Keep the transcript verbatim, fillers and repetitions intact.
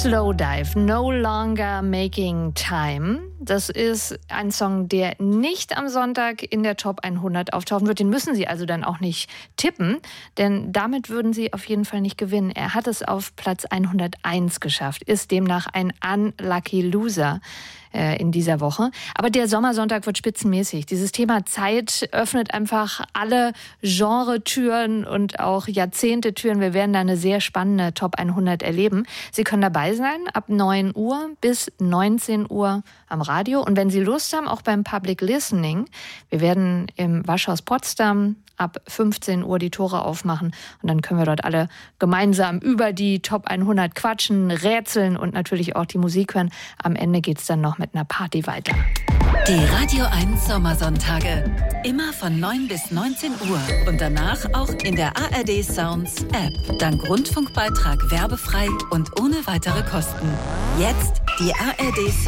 Slowdive, No Longer Making Time. Das ist ein Song, der nicht am Sonntag in der Top hundert auftauchen wird. Den müssen Sie also dann auch nicht tippen, denn damit würden Sie auf jeden Fall nicht gewinnen. Er hat es auf Platz hunderteins geschafft, ist demnach ein Unlucky Loser äh, in dieser Woche. Aber der Sommersonntag wird spitzenmäßig. Dieses Thema Zeit öffnet einfach alle Genre-Türen und auch Jahrzehnte-Türen. Wir werden da eine sehr spannende Top hundert erleben. Sie können dabei sein ab neun Uhr bis neunzehn Uhr am Radio. Und wenn Sie Lust haben, auch beim Public Listening. Wir werden im Waschhaus Potsdam ab fünfzehn Uhr die Tore aufmachen. Und dann können wir dort alle gemeinsam über die Top hundert quatschen, rätseln und natürlich auch die Musik hören. Am Ende geht's dann noch mit einer Party weiter. Die Radio eins Sommersonntage. Immer von neun bis neunzehn Uhr. Und danach auch in der A R D Sounds App. Dank Rundfunkbeitrag werbefrei und ohne weitere Kosten. Jetzt die A R D